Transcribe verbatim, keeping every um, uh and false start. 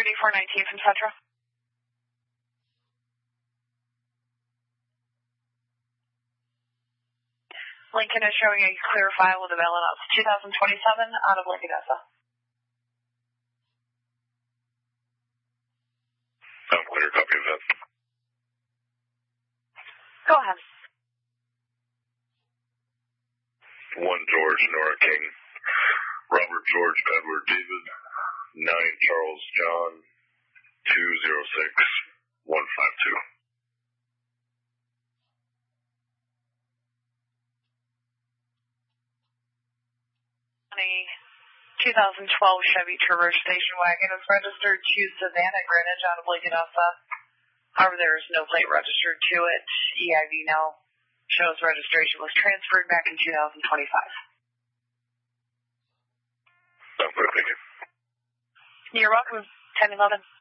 eighty-four nineteen from Central. Lincoln is showing a clear file with a valid out two thousand twenty-seven out of Lincoln Odessa. I'm clear, copy of that. Go ahead. One George, Nora King, Robert George, Edward David, nine Charles John, two zero six one five two. two thousand twelve Chevy Traverse station wagon is registered to Savannah Greenwich out of Lincoln Odessa. However, there is no plate registered to it. E I V now shows registration was transferred back in two thousand twenty-five. I'm clear, thank you. You're welcome. ten eleven.